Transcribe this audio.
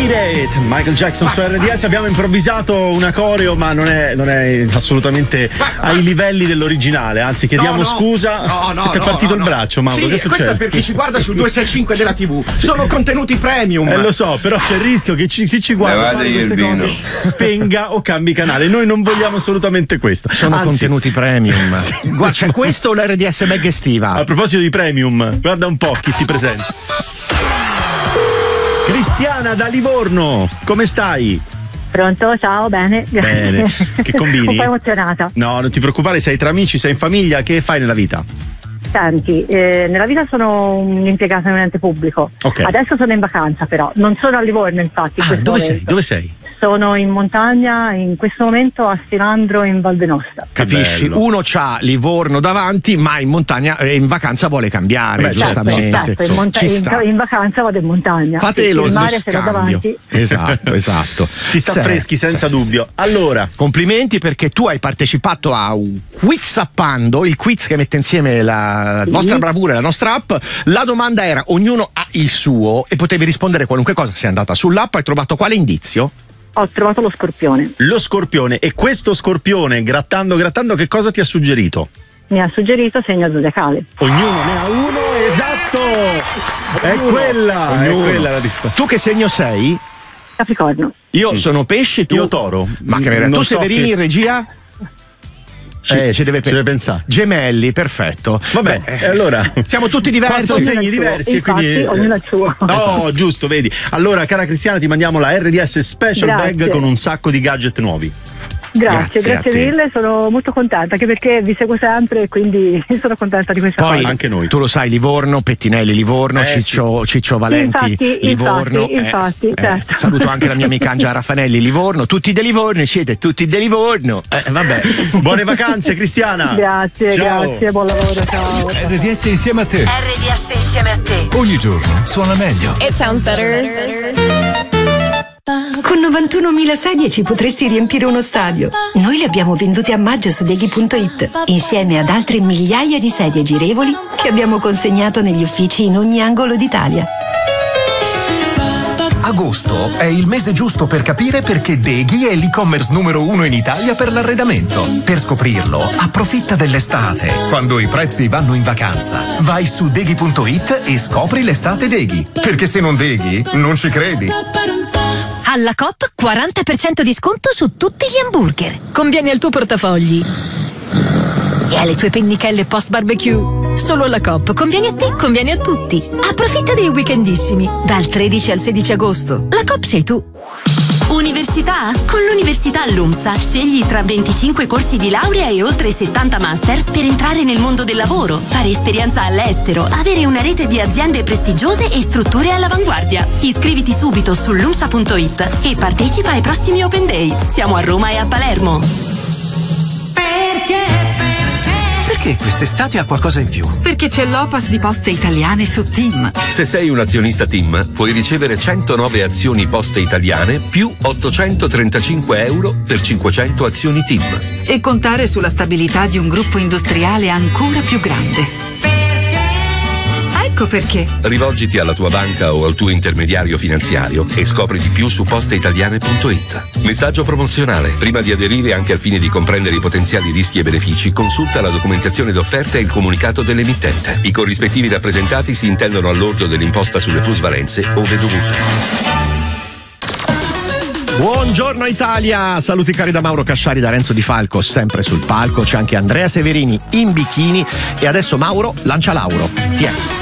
It, Michael Jackson su RDS. Abbiamo improvvisato una coreo, ma non è assolutamente ai livelli dell'originale. Anzi, chiediamo scusa. Ti è partito il braccio, Mauro. Sì, che succede? questo è per chi ci guarda sul 265 della TV. Sono contenuti premium. Lo so, però c'è il rischio che chi ci guarda fare queste cose spenga o cambi canale. Noi non vogliamo assolutamente questo. Sono contenuti premium. Sì. Guarda, c'è questo o l'RDS bag estiva? A proposito di premium, guarda un po' chi ti presenta. Cristiana da Livorno, come stai? Pronto, ciao, bene. Bene. Che combini? Un po' emozionata. No, non ti preoccupare, sei tra amici, sei in famiglia, che fai nella vita? Senti, nella vita sono un impiegato in un ente pubblico. Okay. Adesso sono in vacanza, però non sono a Livorno, infatti. Dove sei? Sono in montagna, in questo momento a Stilandro in Val d'Enosta. Capisci? Uno c'ha Livorno davanti, ma in montagna in vacanza vuole cambiare, giustamente. Certo, in vacanza vado in montagna. Fate lo mare scambio. Davanti. Esatto. Si sta freschi senza dubbio. Allora, complimenti perché tu hai partecipato a un Quizappando, il quiz che mette insieme la nostra bravura e la nostra app. La domanda era: ognuno ha il suo e potevi rispondere qualunque cosa. Sei andata sull'app, hai trovato quale indizio? Ho trovato lo scorpione. Lo scorpione. E questo scorpione, grattando, che cosa ti ha suggerito? Mi ha suggerito segno zodiacale. Ognuno ne ha uno, esatto! È quella la risposta. Tu che segno sei? Capricorno. Io sono pesce, tu? Io toro. Ma che tu Severini in regia? Ci deve pensare. Gemelli, perfetto. Vabbè, allora siamo tutti diversi. 4 segni diversi. Infatti, quindi ognuno ha il suo. No, giusto, vedi. Allora, cara Cristiana, ti mandiamo la RDS Special Bag con un sacco di gadget nuovi. Grazie mille, sono molto contenta, anche perché vi seguo sempre e quindi sono contenta di questa cosa. Poi anche noi. Tu lo sai, Livorno, Pettinelli Livorno, Ciccio Valenti Livorno. Infatti, certo. Saluto anche la mia amica Angia Raffanelli Livorno, tutti di Livorno, siete tutti di Livorno. Vabbè. Buone vacanze, Cristiana. Grazie, buon lavoro, ciao. RDS insieme a te. RDS insieme a te. Ogni giorno suona meglio. It sounds better. Con 91.000 sedie ci potresti riempire uno stadio. Noi le abbiamo vendute a maggio su Deghi.it, insieme ad altre migliaia di sedie girevoli che abbiamo consegnato negli uffici in ogni angolo d'Italia. Agosto è il mese giusto per capire perché Deghi è l'e-commerce numero 1 in Italia per l'arredamento. Per scoprirlo, approfitta dell'estate, quando i prezzi vanno in vacanza. Vai su Deghi.it e scopri l'estate Deghi. Perché se non Deghi, non ci credi. Alla Coop 40% di sconto su tutti gli hamburger. Conviene al tuo portafogli e alle tue pennichelle post barbecue. Solo alla Coop conviene a te, conviene a tutti. Approfitta dei weekendissimi dal 13 al 16 agosto. La Coop sei tu. Università? Con l'Università LUMSA scegli tra 25 corsi di laurea e oltre 70 master per entrare nel mondo del lavoro, fare esperienza all'estero, avere una rete di aziende prestigiose e strutture all'avanguardia. Iscriviti subito su lumsa.it e partecipa ai prossimi Open Day. Siamo a Roma e a Palermo. Perché quest'estate ha qualcosa in più? Perché c'è l'Opas di Poste Italiane su TIM. Se sei un azionista TIM, puoi ricevere 109 azioni Poste Italiane più 835 euro per 500 azioni TIM. E contare sulla stabilità di un gruppo industriale ancora più grande. Ecco perché. Rivolgiti alla tua banca o al tuo intermediario finanziario e scopri di più su posteitaliane.it. Messaggio promozionale. Prima di aderire, anche al fine di comprendere i potenziali rischi e benefici, consulta la documentazione d'offerta e il comunicato dell'emittente. I corrispettivi rappresentati si intendono all'ordo dell'imposta sulle plusvalenze ove dovuto. Buongiorno Italia, saluti cari da Mauro Casciari, da Renzo Di Falco, sempre sul palco. C'è anche Andrea Severini in bikini e adesso Mauro lancia Lauro. Tieni.